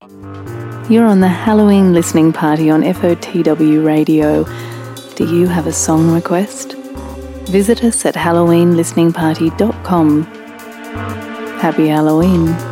You're on the Halloween listening party on FOTW Radio. Do you have a song request? Visit us at halloweenlisteningparty.com. Happy Halloween.